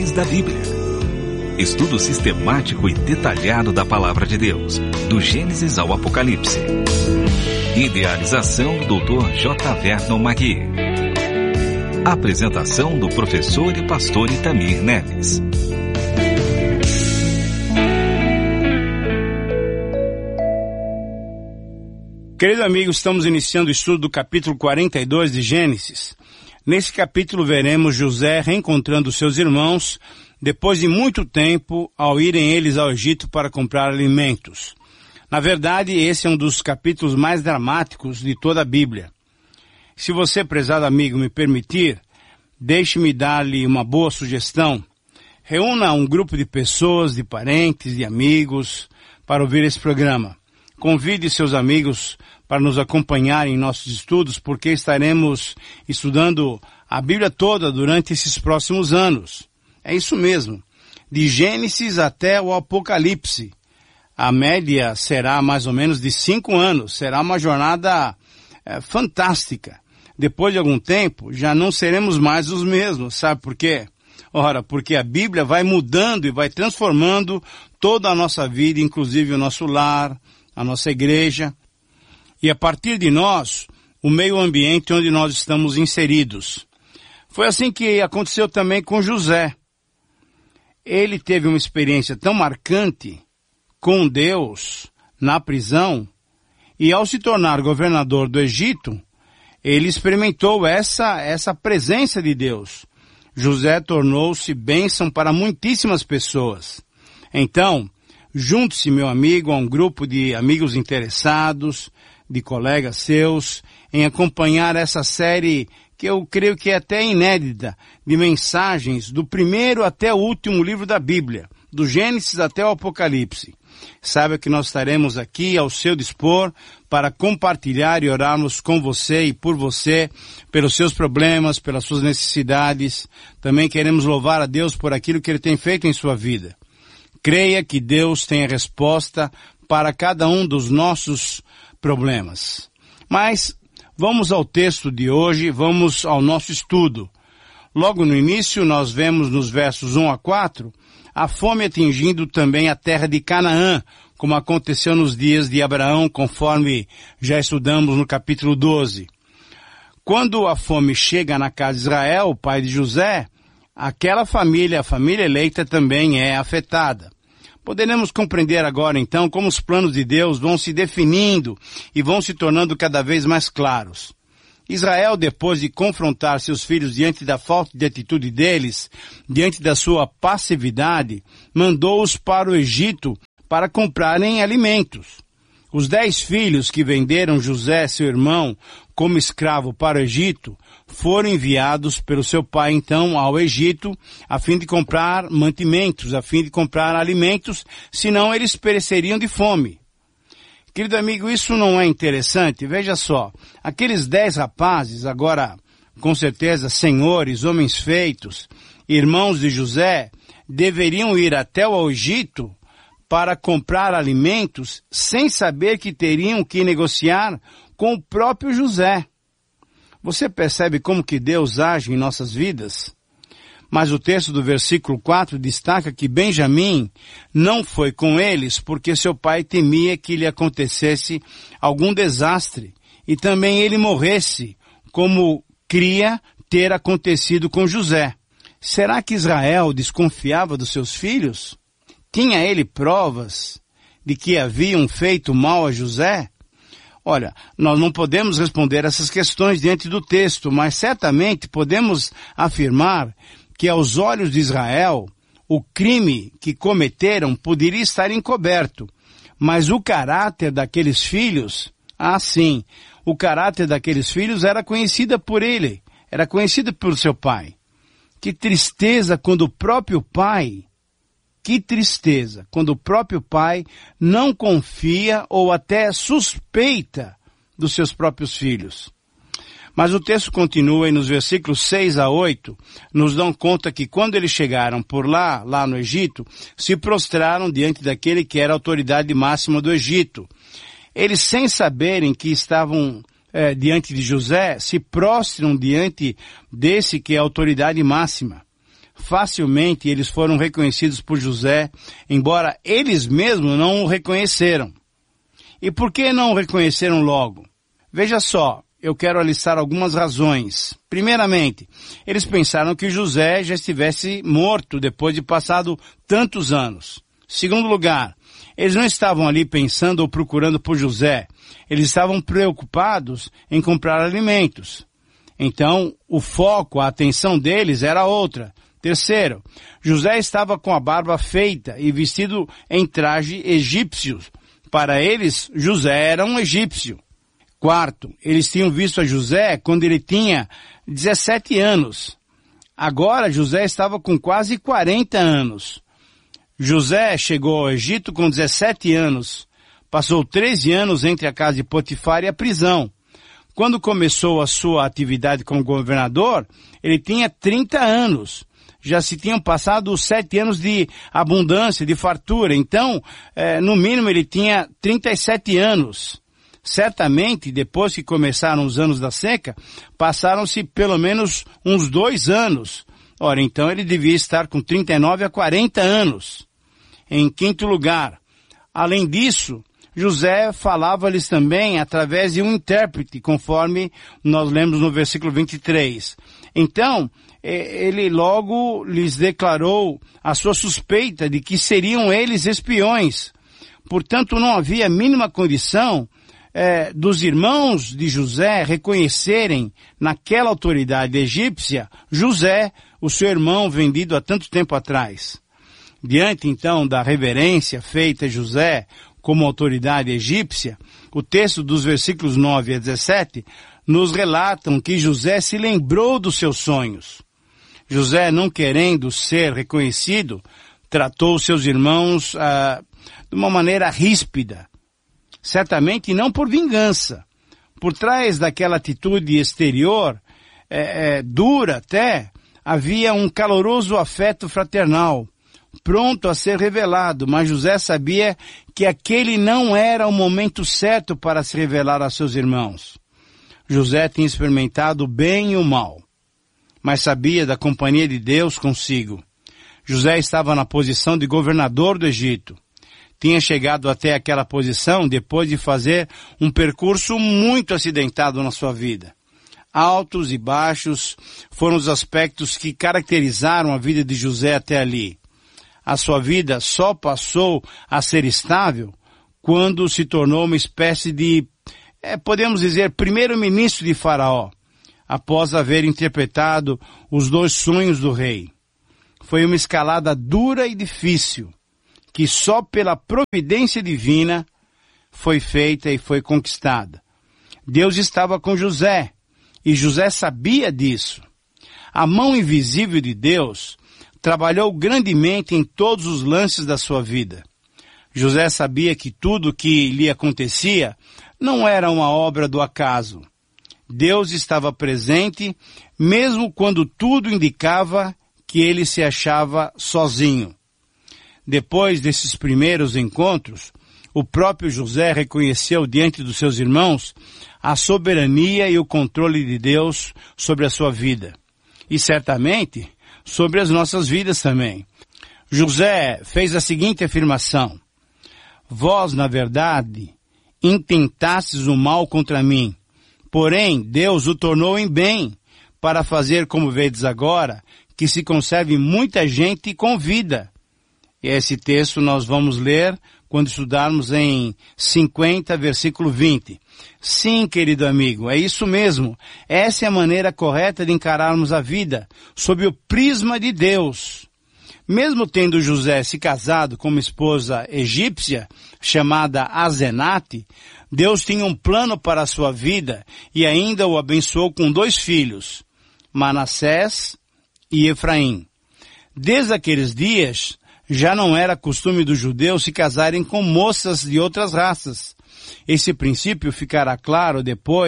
da Bíblia. Estudo sistemático e detalhado da Palavra de Deus, do Gênesis ao Apocalipse. Idealização do Dr. J. Vernon Magui. Apresentação do professor e pastor Itamir Neves. Querido amigo, estamos iniciando o estudo do capítulo 42 de Gênesis. Nesse capítulo veremos José reencontrando seus irmãos depois de muito tempo ao irem eles ao Egito para comprar alimentos. Na verdade, esse é um dos capítulos mais dramáticos de toda a Bíblia. Se você, prezado amigo, me permitir, deixe-me dar-lhe uma boa sugestão. Reúna um grupo de pessoas, de parentes, de amigos, para ouvir esse programa. Convide seus amigos para nos acompanhar em nossos estudos, porque estaremos estudando a Bíblia toda durante esses próximos anos. É isso mesmo, de Gênesis até o Apocalipse. A média será mais ou menos de 5 anos, será uma jornada fantástica. Depois de algum tempo, já não seremos mais os mesmos, sabe por quê? Ora, porque a Bíblia vai mudando e vai transformando toda a nossa vida, inclusive o nosso lar, a nossa igreja, e a partir de nós, o meio ambiente onde nós estamos inseridos. Foi assim que aconteceu também com José. Ele teve uma experiência tão marcante com Deus na prisão, e ao se tornar governador do Egito, ele experimentou essa presença de Deus. José tornou-se bênção para muitíssimas pessoas. Então, junte-se, meu amigo, a um grupo de amigos interessados, de colegas seus, em acompanhar essa série que eu creio que é até inédita, de mensagens do primeiro até o último livro da Bíblia, do Gênesis até o Apocalipse. Saiba que nós estaremos aqui ao seu dispor para compartilhar e orarmos com você e por você, pelos seus problemas, pelas suas necessidades. Também queremos louvar a Deus por aquilo que Ele tem feito em sua vida. Creia que Deus tem a resposta para cada um dos nossos problemas. Mas vamos ao texto de hoje, vamos ao nosso estudo. Logo no início, nós vemos nos versos 1 a 4, a fome atingindo também a terra de Canaã, como aconteceu nos dias de Abraão, conforme já estudamos no capítulo 12. Quando a fome chega na casa de Israel, o pai de José, aquela família, a família eleita, também é afetada. Poderemos compreender agora, então, como os planos de Deus vão se definindo e vão se tornando cada vez mais claros. Israel, depois de confrontar seus filhos diante da falta de atitude deles, diante da sua passividade, mandou-os para o Egito para comprarem alimentos. Os 10 filhos que venderam José, seu irmão, como escravo para o Egito, foram enviados pelo seu pai, então, ao Egito, a fim de comprar mantimentos, a fim de comprar alimentos, senão eles pereceriam de fome. Querido amigo, isso não é interessante? Veja só, aqueles 10 rapazes, agora, com certeza, senhores, homens feitos, irmãos de José, deveriam ir até o Egito para comprar alimentos sem saber que teriam que negociar com o próprio José. Você percebe como que Deus age em nossas vidas? Mas o texto do versículo 4 destaca que Benjamim não foi com eles porque seu pai temia que lhe acontecesse algum desastre e também ele morresse, como cria ter acontecido com José. Será que Israel desconfiava dos seus filhos? Tinha ele provas de que haviam feito mal a José? Olha, nós não podemos responder essas questões diante do texto, mas certamente podemos afirmar que aos olhos de Israel, o crime que cometeram poderia estar encoberto, mas o caráter daqueles filhos, sim, o caráter daqueles filhos era conhecido por ele, era conhecido por seu pai. Que tristeza quando o próprio pai não confia ou até suspeita dos seus próprios filhos. Mas o texto continua e nos versículos 6 a 8 nos dão conta que quando eles chegaram por lá no Egito, se prostraram diante daquele que era a autoridade máxima do Egito. Eles, sem saberem que estavam diante de José, se prostram diante desse que é a autoridade máxima. facilmente eles foram reconhecidos por José, embora eles mesmos não o reconheceram. E por que não o reconheceram logo? Veja só, eu quero alistar algumas razões. Primeiramente, eles pensaram que José já estivesse morto depois de passado tantos anos. Segundo lugar, eles não estavam ali pensando ou procurando por José. Eles estavam preocupados em comprar alimentos. Então, o foco, a atenção deles era outra. Terceiro, José estava com a barba feita e vestido em traje egípcio. Para eles, José era um egípcio. Quarto, eles tinham visto a José quando ele tinha 17 anos. Agora, José estava com quase 40 anos. José chegou ao Egito com 17 anos. Passou 13 anos entre a casa de Potifar e a prisão. Quando começou a sua atividade como governador, ele tinha 30 anos. Já se tinham passado 7 anos de abundância, de fartura. Então, no mínimo, ele tinha 37 anos. Certamente, depois que começaram os anos da seca, passaram-se pelo menos uns 2 anos. Ora, então ele devia estar com 39 a 40 anos. Em quinto lugar, além disso, José falava-lhes também através de um intérprete, conforme nós lemos no versículo 23. Então, ele logo lhes declarou a sua suspeita de que seriam eles espiões. Portanto, não havia a mínima condição dos irmãos de José reconhecerem naquela autoridade egípcia José, o seu irmão vendido há tanto tempo atrás. Diante, então, da reverência feita a José como autoridade egípcia, o texto dos versículos 9 a 17 nos relatam que José se lembrou dos seus sonhos. José, não querendo ser reconhecido, tratou seus irmãos de uma maneira ríspida. Certamente não por vingança. Por trás daquela atitude exterior, dura até, havia um caloroso afeto fraternal, pronto a ser revelado, mas José sabia que aquele não era o momento certo para se revelar a seus irmãos. José tinha experimentado o bem e o mal, mas sabia da companhia de Deus consigo. José estava na posição de governador do Egito. Tinha chegado até aquela posição depois de fazer um percurso muito acidentado na sua vida. Altos e baixos foram os aspectos que caracterizaram a vida de José até ali. A sua vida só passou a ser estável quando se tornou uma espécie de, podemos dizer, primeiro-ministro de Faraó, após haver interpretado os 2 sonhos do rei. Foi uma escalada dura e difícil, que só pela providência divina foi feita e foi conquistada. Deus estava com José, e José sabia disso. A mão invisível de Deus trabalhou grandemente em todos os lances da sua vida. José sabia que tudo o que lhe acontecia não era uma obra do acaso. Deus estava presente, mesmo quando tudo indicava que ele se achava sozinho. Depois desses primeiros encontros, o próprio José reconheceu diante dos seus irmãos a soberania e o controle de Deus sobre a sua vida. E certamente sobre as nossas vidas também. José fez a seguinte afirmação: vós, na verdade, intentastes o mal contra mim, porém Deus o tornou em bem, para fazer, como vedes agora, que se conserve muita gente com vida. E esse texto nós vamos ler quando estudarmos em 50, versículo 20. Sim, querido amigo, é isso mesmo. Essa é a maneira correta de encararmos a vida, sob o prisma de Deus. Mesmo tendo José se casado com uma esposa egípcia, chamada Asenate, Deus tinha um plano para a sua vida e ainda o abençoou com 2 filhos, Manassés e Efraim. Desde aqueles dias, já não era costume dos judeus se casarem com moças de outras raças. Esse princípio ficará claro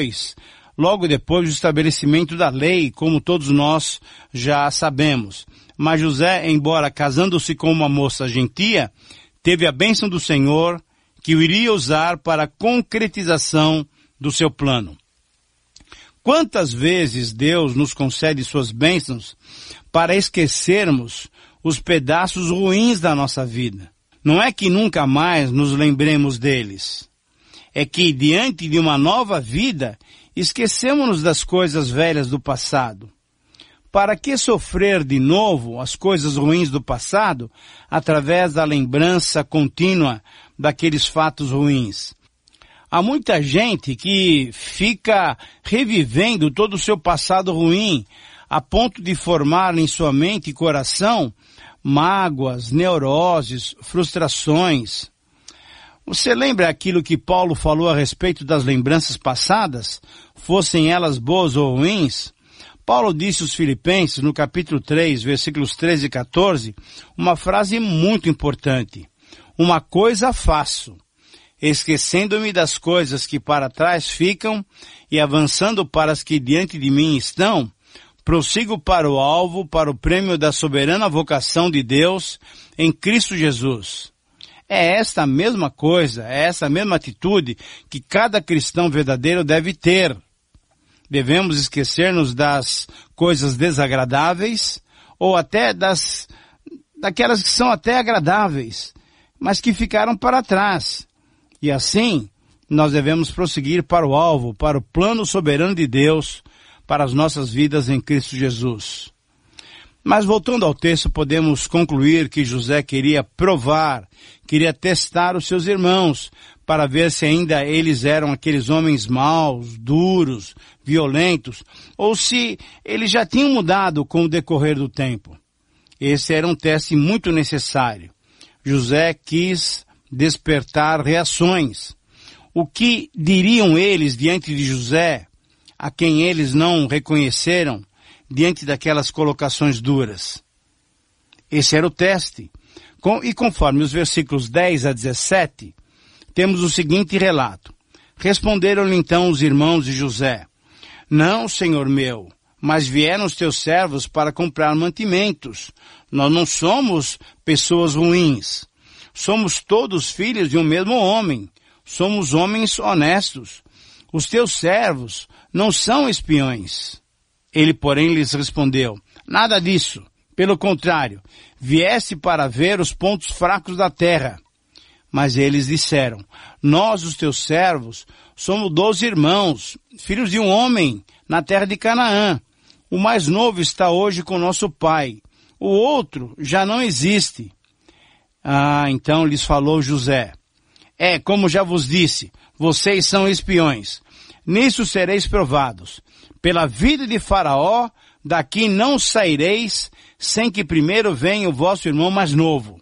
logo depois do estabelecimento da lei, como todos nós já sabemos. Mas José, embora casando-se com uma moça gentia, teve a bênção do Senhor, que o iria usar para a concretização do seu plano. Quantas vezes Deus nos concede suas bênçãos para esquecermos os pedaços ruins da nossa vida? Não é que nunca mais nos lembremos deles. É que, diante de uma nova vida, esquecemos-nos das coisas velhas do passado. Para que sofrer de novo as coisas ruins do passado através da lembrança contínua daqueles fatos ruins? Há muita gente que fica revivendo todo o seu passado ruim a ponto de formar em sua mente e coração mágoas, neuroses, frustrações. Você lembra aquilo que Paulo falou a respeito das lembranças passadas, fossem elas boas ou ruins? Paulo disse aos Filipenses, no capítulo 3, versículos 13 e 14, uma frase muito importante. Uma coisa faço, esquecendo-me das coisas que para trás ficam e avançando para as que diante de mim estão, prossigo para o alvo, para o prêmio da soberana vocação de Deus em Cristo Jesus. É esta mesma coisa, é essa mesma atitude que cada cristão verdadeiro deve ter. Devemos esquecer-nos das coisas desagradáveis ou até daquelas que são até agradáveis, mas que ficaram para trás. E assim, nós devemos prosseguir para o alvo, para o plano soberano de Deus, para as nossas vidas em Cristo Jesus. Mas voltando ao texto, podemos concluir que José queria provar, queria testar os seus irmãos, para ver se ainda eles eram aqueles homens maus, duros, violentos, ou se eles já tinham mudado com o decorrer do tempo. Esse era um teste muito necessário. José quis despertar reações. O que diriam eles diante de José, a quem eles não reconheceram, diante daquelas colocações duras? Esse era o teste. E conforme os versículos 10 a 17, temos o seguinte relato. Responderam-lhe então os irmãos de José: Não, senhor meu, mas vieram os teus servos para comprar mantimentos. Nós não somos pessoas ruins. Somos todos filhos de um mesmo homem. Somos homens honestos. Os teus servos não são espiões. Ele, porém, lhes respondeu: Nada disso. Pelo contrário, vieste para ver os pontos fracos da terra. Mas eles disseram: Nós, os teus servos, somos 12 irmãos, filhos de um homem, na terra de Canaã. O mais novo está hoje com nosso pai. O outro já não existe. Então lhes falou José: como já vos disse, vocês são espiões. Nisso sereis provados. Pela vida de Faraó, daqui não saireis, sem que primeiro venha o vosso irmão mais novo.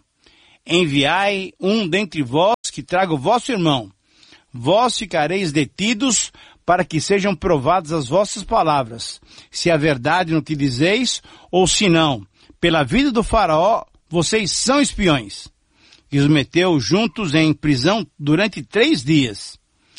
Enviai um dentre vós que traga o vosso irmão. Vós ficareis detidos para que sejam provadas as vossas palavras, se há verdade no que dizeis, ou se não. Pela vida do Faraó, vocês são espiões. E os meteu juntos em prisão durante 3 dias.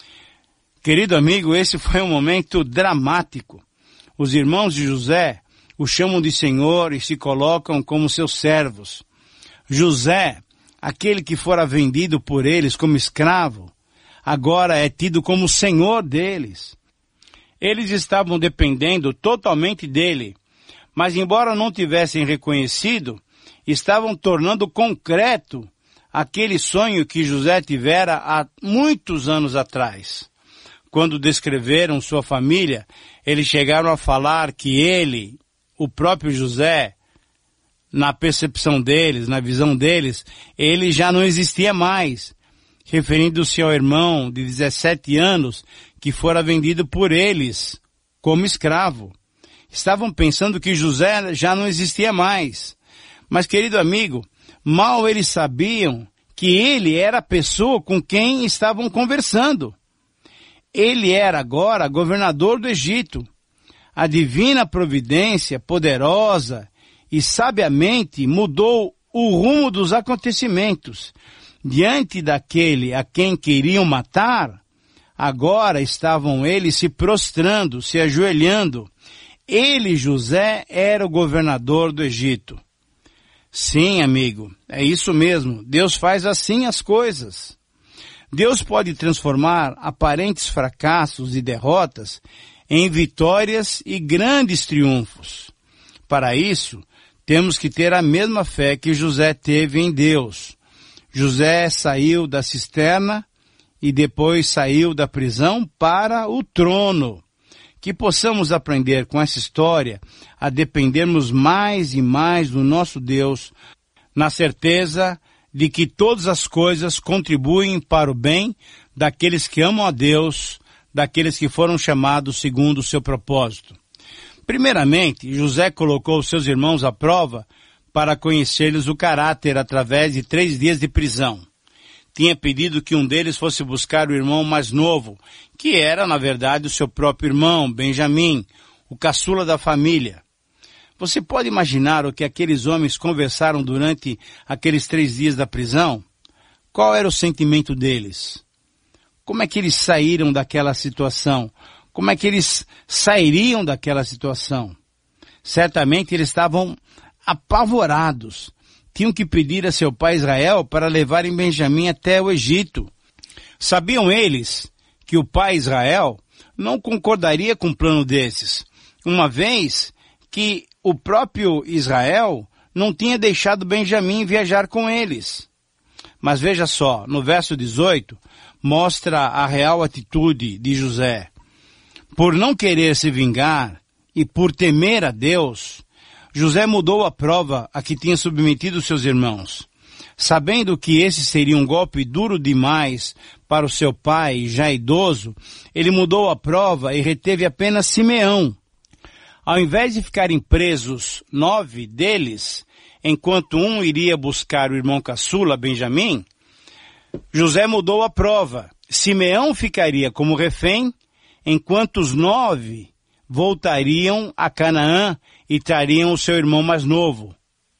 Querido amigo, esse foi um momento dramático. Os irmãos de José o chamam de Senhor e se colocam como seus servos. José, aquele que fora vendido por eles como escravo, agora é tido como Senhor deles. Eles estavam dependendo totalmente dele, mas embora não tivessem reconhecido, estavam tornando concreto aquele sonho que José tivera há muitos anos atrás. Quando descreveram sua família, eles chegaram a falar que ele, o próprio José, na percepção deles, na visão deles, ele já não existia mais, referindo-se ao irmão de 17 anos que fora vendido por eles como escravo. Estavam pensando que José já não existia mais. Mas, querido amigo, mal eles sabiam que ele era a pessoa com quem estavam conversando. Ele era agora governador do Egito. A divina providência poderosa e sabiamente mudou o rumo dos acontecimentos. Diante daquele a quem queriam matar, agora estavam eles se prostrando, se ajoelhando. Ele, José, era o governador do Egito. Sim, amigo, é isso mesmo. Deus faz assim as coisas. Deus pode transformar aparentes fracassos e derrotas em vitórias e grandes triunfos. Para isso, temos que ter a mesma fé que José teve em Deus. José saiu da cisterna e depois saiu da prisão para o trono. Que possamos aprender com essa história a dependermos mais e mais do nosso Deus, na certeza de que todas as coisas contribuem para o bem daqueles que amam a Deus, daqueles que foram chamados segundo o seu propósito. Primeiramente, José colocou seus irmãos à prova para conhecer-lhes o caráter através de 3 dias de prisão. Tinha pedido que um deles fosse buscar o irmão mais novo, que era, na verdade, o seu próprio irmão, Benjamim, o caçula da família. Você pode imaginar o que aqueles homens conversaram durante aqueles 3 dias da prisão? Qual era o sentimento deles? Como é que eles saíram daquela situação? Como é que eles sairiam daquela situação? Certamente eles estavam apavorados. Tinham que pedir a seu pai Israel para levarem Benjamim até o Egito. Sabiam eles que o pai Israel não concordaria com um plano desses, uma vez que o próprio Israel não tinha deixado Benjamim viajar com eles. Mas veja só, no verso 18, mostra a real atitude de José. Por não querer se vingar e por temer a Deus, José mudou a prova a que tinha submetido seus irmãos. Sabendo que esse seria um golpe duro demais para o seu pai, já idoso, ele mudou a prova e reteve apenas Simeão. Ao invés de ficarem presos 9 deles, enquanto um iria buscar o irmão caçula, Benjamim, José mudou a prova. Simeão ficaria como refém, enquanto os 9 voltariam a Canaã e trariam o seu irmão mais novo,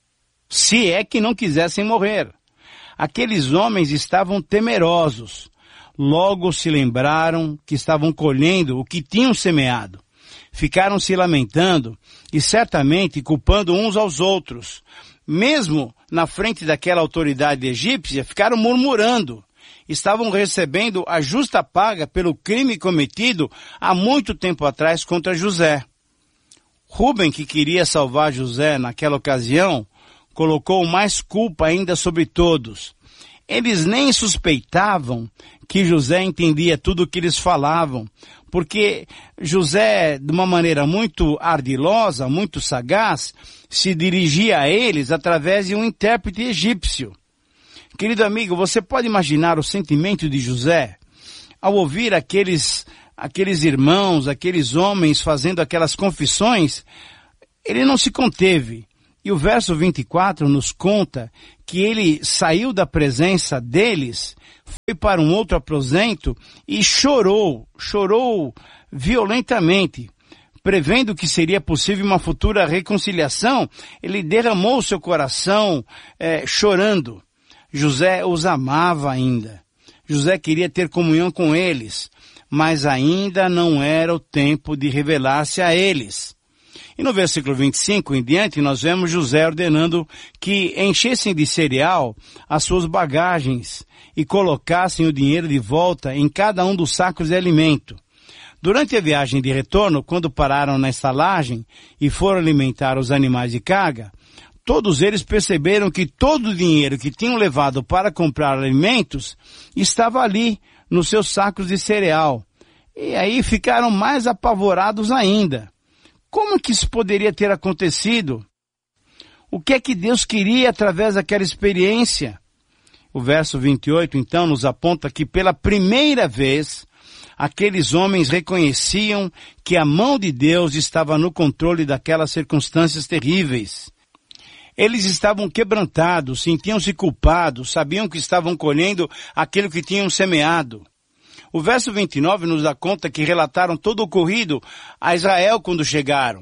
se é que não quisessem morrer. Aqueles homens estavam temerosos. Logo se lembraram que estavam colhendo o que tinham semeado. Ficaram se lamentando e certamente culpando uns aos outros. Mesmo na frente daquela autoridade egípcia, ficaram murmurando. Estavam recebendo a justa paga pelo crime cometido há muito tempo atrás contra José. Rúben, que queria salvar José naquela ocasião, colocou mais culpa ainda sobre todos. Eles nem suspeitavam que José entendia tudo o que eles falavam, porque José, de uma maneira muito ardilosa, muito sagaz, se dirigia a eles através de um intérprete egípcio. Querido amigo, você pode imaginar o sentimento de José ao ouvir aqueles irmãos, aqueles homens fazendo aquelas confissões? Ele não se conteve. E o verso 24 nos conta que ele saiu da presença deles, foi para um outro aposento e chorou violentamente. Prevendo que seria possível uma futura reconciliação, ele derramou seu coração chorando. José os amava ainda. José queria ter comunhão com eles, mas ainda não era o tempo de revelar-se a eles. E no versículo 25 em diante, nós vemos José ordenando que enchessem de cereal as suas bagagens e colocassem o dinheiro de volta em cada um dos sacos de alimento. Durante a viagem de retorno, quando pararam na estalagem e foram alimentar os animais de carga, todos eles perceberam que todo o dinheiro que tinham levado para comprar alimentos estava ali, nos seus sacos de cereal. E aí ficaram mais apavorados ainda. Como que isso poderia ter acontecido? O que é que Deus queria através daquela experiência? O verso 28, então, nos aponta que pela primeira vez, aqueles homens reconheciam que a mão de Deus estava no controle daquelas circunstâncias terríveis. Eles estavam quebrantados, sentiam-se culpados, sabiam que estavam colhendo aquilo que tinham semeado. O verso 29 nos dá conta que relataram todo o ocorrido a Israel quando chegaram.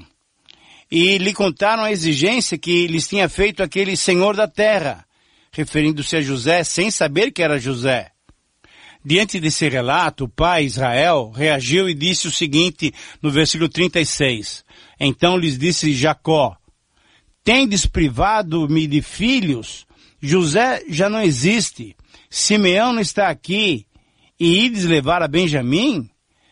E lhe contaram a exigência que lhes tinha feito aquele senhor da terra, referindo-se a José sem saber que era José. Diante desse relato, o pai Israel reagiu e disse o seguinte no versículo 36. Então lhes disse Jacó: tendes privado-me de filhos? José já não existe. Simeão não está aqui. E ides levar a Benjamim?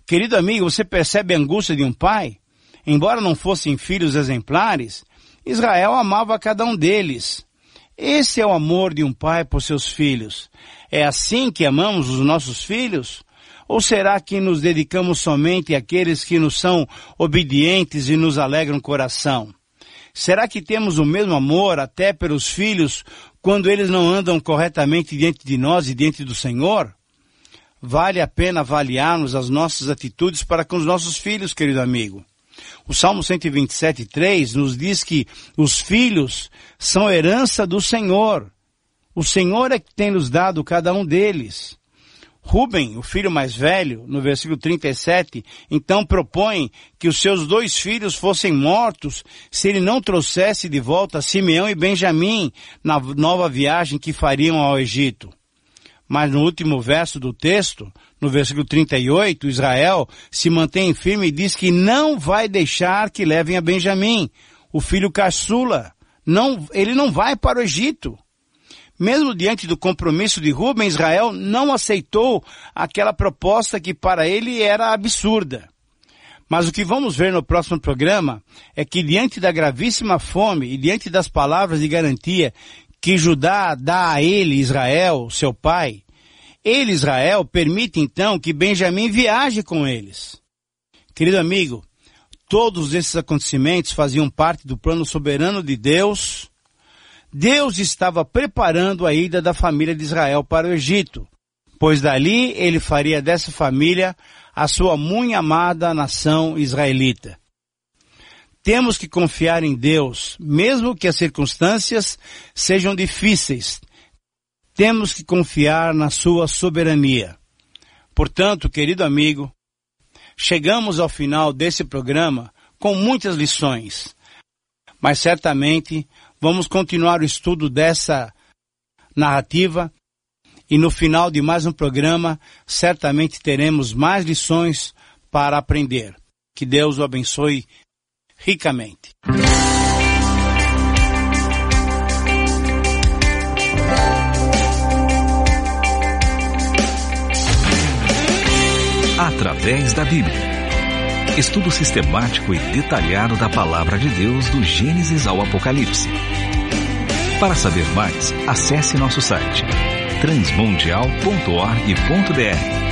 Querido amigo, você percebe a angústia de um pai? Embora não fossem filhos exemplares, Israel amava cada um deles. Esse é o amor de um pai por seus filhos. É assim que amamos os nossos filhos? Ou será que nos dedicamos somente àqueles que nos são obedientes e nos alegram o coração? Será que temos o mesmo amor até pelos filhos quando eles não andam corretamente diante de nós e diante do Senhor? Vale a pena avaliarmos as nossas atitudes para com os nossos filhos, querido amigo. O Salmo 127:3 nos diz que os filhos são herança do Senhor. O Senhor é que tem nos dado cada um deles. Rúben, o filho mais velho, no versículo 37, então propõe que os seus 2 filhos fossem mortos se ele não trouxesse de volta Simeão e Benjamim na nova viagem que fariam ao Egito. Mas no último verso do texto, no versículo 38, Israel se mantém firme e diz que não vai deixar que levem a Benjamim, o filho caçula. Ele não vai para o Egito. Mesmo diante do compromisso de Rúben, Israel não aceitou aquela proposta que para ele era absurda. Mas o que vamos ver no próximo programa é que diante da gravíssima fome e diante das palavras de garantia que Judá dá a ele, Israel, seu pai, ele, Israel, permite então que Benjamim viaje com eles. Querido amigo, todos esses acontecimentos faziam parte do plano soberano de Deus. Deus estava preparando a ida da família de Israel para o Egito, pois dali ele faria dessa família a sua muito amada nação israelita. Temos que confiar em Deus, mesmo que as circunstâncias sejam difíceis. Temos que confiar na sua soberania. Portanto, querido amigo, chegamos ao final desse programa com muitas lições, mas certamente vamos continuar o estudo dessa narrativa e no final de mais um programa, certamente teremos mais lições para aprender. Que Deus o abençoe ricamente. Através da Bíblia. Estudo sistemático e detalhado da Palavra de Deus do Gênesis ao Apocalipse. Para saber mais, acesse nosso site transmundial.org.br.